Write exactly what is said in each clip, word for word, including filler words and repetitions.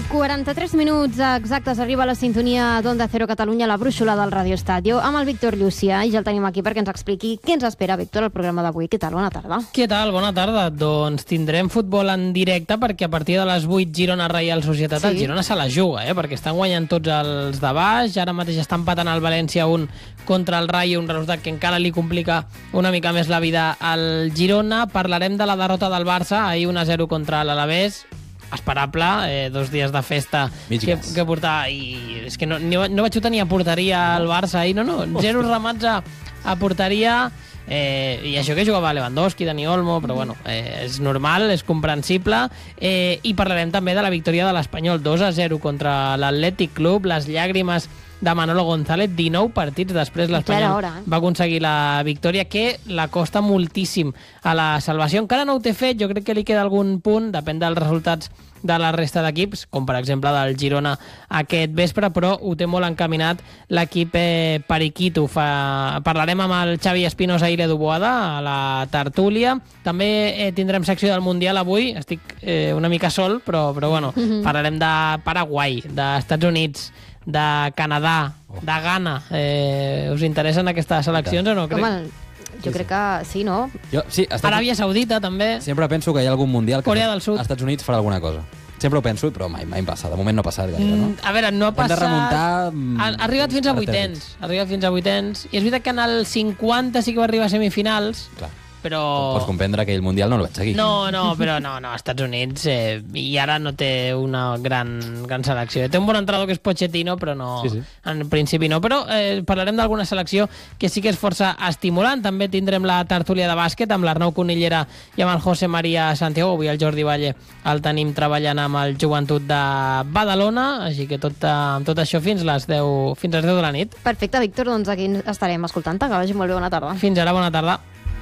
quaranta-tres minuts exactes arriba la sintonia d'Onda Cero Catalunya, la brúixola del Radio Estadio, amb el Víctor Llucià, i ja el tenim aquí perquè ens expliqui què ens espera, Víctor, al programa d'avui. Què tal? Bona tarda. Què tal? Bona tarda. Doncs tindrem futbol en directe perquè a partir de les vuit Girona Reial Societat, sí. El Girona se la juga, eh? Perquè estan guanyant tots els de baix, ara mateix està empatant el València un contra el Rayo, un resultat que encara li complica una mica més la vida al Girona. Parlarem de la derrota del Barça, ahir un a zero contra l'Alavés, esperable, eh, dos dies de festa que, que portava, i és que no, no, no vaig tenir a porteria al Barça ahir, no, no, zero remats a, a porteria, eh, i això que jugava Lewandowski, Dani Olmo, però bueno, eh, és normal, és comprensible, eh, i parlarem també de la victòria de l'Espanyol dos a zero contra l'Atlètic Club, les llàgrimes de Manolo González, dinou partits després l'Espanyol eh? va aconseguir la victòria, que la costa moltíssim a la salvació. Encara no ho té fet, jo crec que li queda algun punt, depèn dels resultats de la resta d'equips, com per exemple del Girona aquest vespre, però ho té molt encaminat l'equip eh, Periquito. Fa... Parlarem amb el Xavi Espinosa i l'Edu Boada a la tertúlia. També eh, tindrem secció del Mundial avui, estic eh, una mica sol, però, però bueno, mm-hmm. parlarem de Paraguai, d'Estats Units, de Canadà, oh. de Ghana. Eh, us interessen aquestes seleccions o no? Crec? Home, jo sí, crec que sí, no? Jo, sí, Estats... Aràbia Saudita, també. Sempre penso que hi ha algun mundial que Corea del Sud. als Estats Units farà alguna cosa. Sempre ho penso, però mai, mai passa. De moment no ha passat gaire, no? A veure, no ha passat... Hem de remuntar... Ha, ha arribat fins a vuitens. Ha arribat fins a vuitens. I és veritat que en el cinquanta sí que va arribar a semifinals. Clar. Però... Pots comprendre que el Mundial no el vaig seguir. No, no, però no, no, Estats Units eh, i ara no té una gran, gran selecció. Té un bon entrenador que és Pochettino, però no, sí, sí. en principi no. Però eh, parlarem d'alguna selecció que sí que és força estimulant. També tindrem la tertúlia de bàsquet amb l'Arnau Conillera i amb el José María Santiago. Avui el Jordi Valle el tenim treballant amb el Joventut de Badalona, així que tot, amb tot això fins les deu, fins a les deu de la nit. Perfecte, Víctor, doncs aquí estarem escoltant-te. Que vagi molt bé, bona tarda. Fins ara, bona tarda.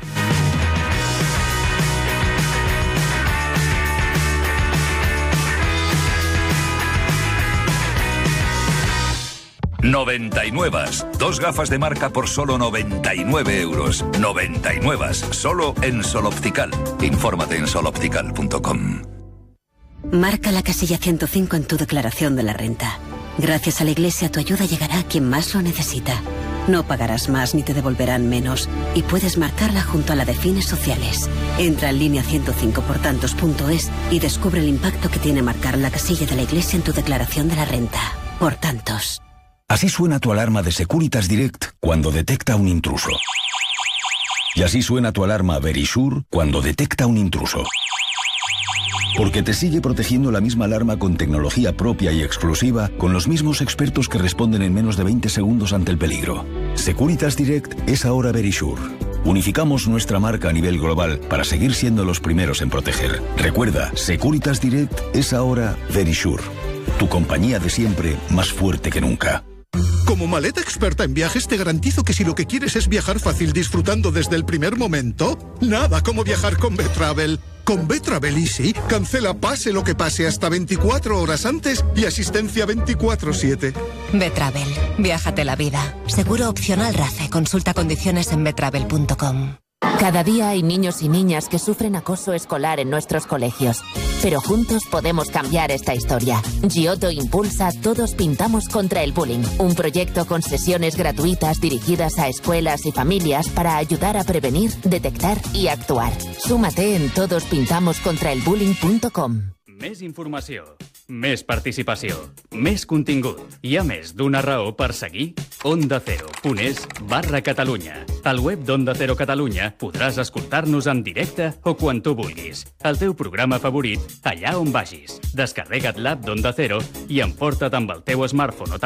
noventa y nueve. Dos gafas de marca por solo noventa y nueve euros. noventa y nueve. Solo en Sol Optical. Infórmate en sol optical punto com. Marca la casilla ciento cinco en tu declaración de la renta. Gracias a la Iglesia tu ayuda llegará a quien más lo necesita. No pagarás más ni te devolverán menos. Y puedes marcarla junto a la de fines sociales. Entra en línea ciento cinco por tantos punto es y descubre el impacto que tiene marcar la casilla de la Iglesia en tu declaración de la renta. Por tantos. Así suena tu alarma de Securitas Direct cuando detecta un intruso. Y así suena tu alarma Verisure cuando detecta un intruso. Porque te sigue protegiendo la misma alarma con tecnología propia y exclusiva, con los mismos expertos que responden en menos de veinte segundos ante el peligro. Securitas Direct es ahora Verisure. Unificamos nuestra marca a nivel global para seguir siendo los primeros en proteger. Recuerda, Securitas Direct es ahora Verisure. Tu compañía de siempre, más fuerte que nunca. Como maleta experta en viajes te garantizo que si lo que quieres es viajar fácil disfrutando desde el primer momento, nada como viajar con Betravel. Con Betravel Easy, cancela pase lo que pase hasta veinticuatro horas antes y asistencia veinticuatro siete. Betravel, viájate la vida. Seguro opcional RACE. Consulta condiciones en betravel punto com. Cada día hay niños y niñas que sufren acoso escolar en nuestros colegios. Pero juntos podemos cambiar esta historia. Giotto impulsa Todos Pintamos contra el Bullying, un proyecto con sesiones gratuitas dirigidas a escuelas y familias para ayudar a prevenir, detectar y actuar. Súmate en todos pintamos contra el bullying punto com. Més informació, més participació, més contingut. Hi ha més d'una raó per seguir onda cero punt es barra Catalunya. Al web d'Onda Cero Catalunya podràs escoltar-nos en directe o quan tu vulguis. El teu programa favorit, allà on vagis. Descarrega't l'app d'Onda Cero i emporta't amb el teu smartphone o